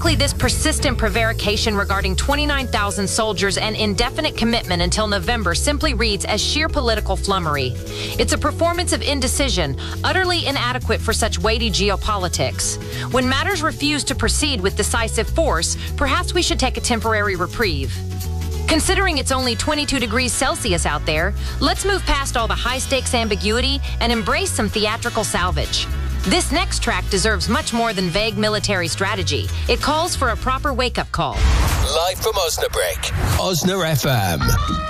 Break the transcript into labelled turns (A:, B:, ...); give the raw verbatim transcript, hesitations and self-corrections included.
A: Frankly, this persistent prevarication regarding twenty-nine thousand soldiers and indefinite commitment until November simply reads as sheer political flummery. It's a performance of indecision, utterly inadequate for such weighty geopolitics. When matters refuse to proceed with decisive force, perhaps we should take a temporary reprieve. Considering it's only twenty-two degrees Celsius out there, let's move past all the high-stakes ambiguity and embrace some theatrical salvage. This next track deserves much more than vague military strategy. It calls for a proper wake-up call.
B: Live from Osnabrück, Osna F M.